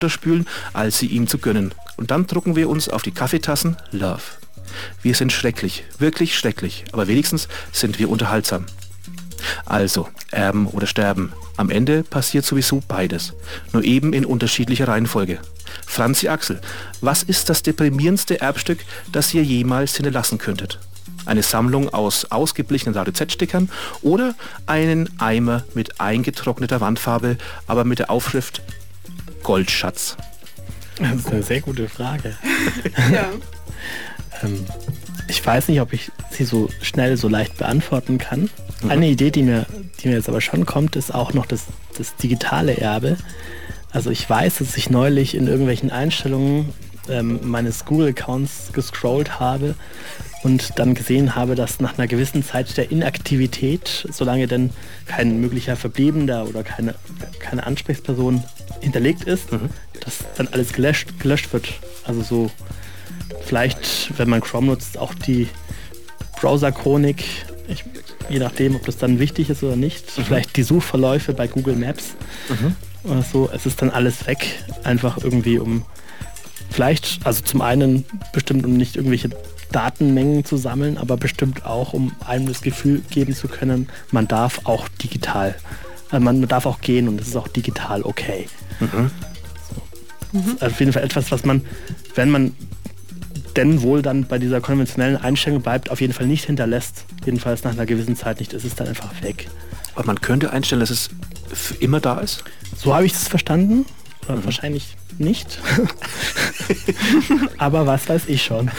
spülen, als sie ihm zu gönnen. Und dann drucken wir uns auf die Kaffeetassen Love. Wir sind schrecklich, wirklich schrecklich, aber wenigstens sind wir unterhaltsam. Also, erben oder sterben. Am Ende passiert sowieso beides, nur eben in unterschiedlicher Reihenfolge. Franzi Axel, was ist das deprimierendste Erbstück, das ihr jemals hinterlassen könntet? Eine Sammlung aus ausgeblichenen RZ-Stickern oder einen Eimer mit eingetrockneter Wandfarbe, aber mit der Aufschrift Goldschatz? Das ist eine sehr gute Frage. Ja. Ich weiß nicht, ob ich sie so schnell, so leicht beantworten kann. Eine Idee, die mir jetzt aber schon kommt, ist auch noch das digitale Erbe. Also ich weiß, dass ich neulich in irgendwelchen Einstellungen meines Google-Accounts gescrollt habe und dann gesehen habe, dass nach einer gewissen Zeit der Inaktivität, solange denn kein möglicher Verbliebener oder keine Ansprechperson hinterlegt ist, dass dann alles gelöscht wird. Also so vielleicht, wenn man Chrome nutzt, auch die Browser-Chronik, je nachdem, ob das dann wichtig ist oder nicht. Vielleicht die Suchverläufe bei Google Maps oder so. Es ist dann alles weg, einfach irgendwie vielleicht, also zum einen bestimmt, um nicht irgendwelche Datenmengen zu sammeln, aber bestimmt auch, um einem das Gefühl geben zu können, man darf auch digital, man darf auch gehen und es ist auch digital okay. So. Das ist auf jeden Fall etwas, was man, wenn man denn wohl dann bei dieser konventionellen Einstellung bleibt, auf jeden Fall nicht hinterlässt. Jedenfalls nach einer gewissen Zeit nicht. Es ist dann einfach weg. Aber man könnte einstellen, dass es für immer da ist? So habe ich das verstanden. Oder wahrscheinlich nicht. Aber was weiß ich schon.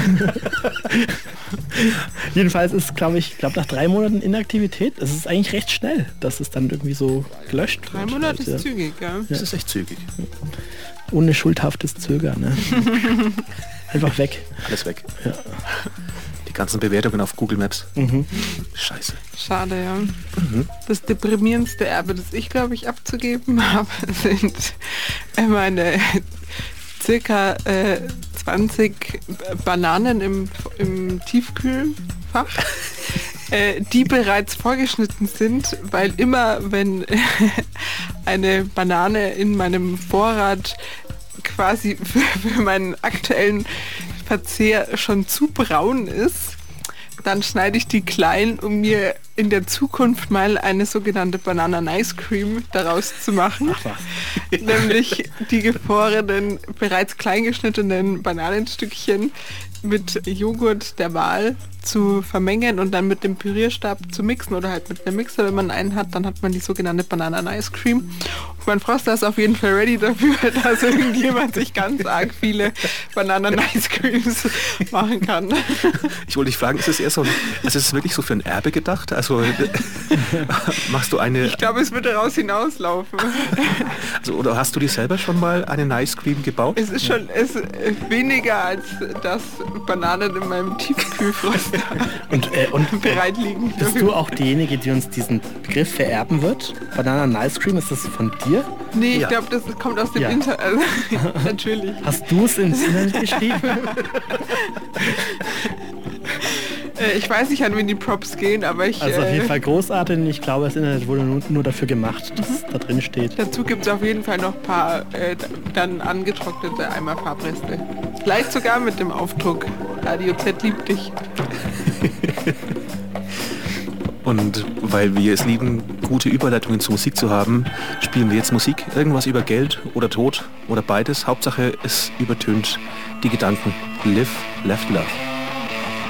Jedenfalls ist, glaube ich, nach 3 Monaten Inaktivität, es ist eigentlich recht schnell, dass es dann irgendwie so gelöscht wird. 3 Monate ist zügig, ja. Das ist echt zügig. Ohne schuldhaftes Zögern. Ne? Einfach weg. Alles weg. Ja. Die ganzen Bewertungen auf Google Maps. Scheiße. Schade, ja. Das deprimierendste Erbe, das ich, glaube ich, abzugeben habe, sind meine circa 20 Bananen im Tiefkühlfach, die bereits vorgeschnitten sind, weil immer, wenn eine Banane in meinem Vorrat quasi für meinen aktuellen Verzehr schon zu braun ist, dann schneide ich die klein, um mir in der Zukunft mal eine sogenannte Banana-Ice Cream daraus zu machen. Ach was. Nämlich die gefrorenen, bereits kleingeschnittenen Bananenstückchen mit Joghurt der Wahl zu vermengen und dann mit dem Pürierstab zu mixen oder halt mit einem Mixer, wenn man einen hat, dann hat man die sogenannte Banana-Ice Cream. Und mein Froster ist auf jeden Fall ready dafür, dass irgendjemand sich ganz arg viele Banana-Ice Creams machen kann. Ich wollte dich fragen, ist es eher so, also ist es wirklich so für ein Erbe gedacht? Also machst du eine... Ich glaube, es wird daraus hinauslaufen. Also, oder hast du dir selber schon mal eine Ice Cream gebaut? Es ist schon weniger als das Bananen in meinem Tiefkühlfroster Und bereit liegen. bist du auch diejenige, die uns diesen Begriff vererben wird? Banana Ice Cream, ist das von dir? Nee, ich Ja. glaube, das kommt aus dem Ja. Internet. Also, natürlich. Hast du es ins Internet geschrieben? Ich weiß nicht, an wen die Props gehen, aber ich... Also auf jeden Fall großartig. Ich glaube, das Internet wurde nur dafür gemacht, dass da drin steht. Dazu gibt es auf jeden Fall noch ein paar dann angetrocknete Eimer Farbreste. Vielleicht sogar mit dem Aufdruck Radio Z liebt dich. Und weil wir es lieben, gute Überleitungen zur Musik zu haben, spielen wir jetzt Musik. Irgendwas über Geld oder Tod oder beides. Hauptsache, es übertönt die Gedanken. Live, left, love.